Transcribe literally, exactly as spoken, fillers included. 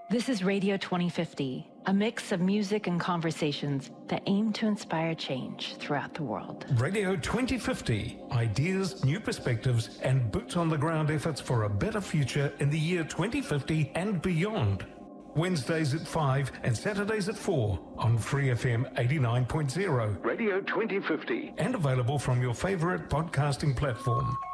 This is Radio twenty fifty, a mix of music and conversations that aim to inspire change throughout the world. Radio twenty fifty, ideas, new perspectives, and boots-on-the-ground efforts for a better future in the year twenty fifty and beyond. Wednesdays at five and Saturdays at four on Free F M eighty-nine point zero. Radio twenty fifty. And available from your favorite podcasting platform.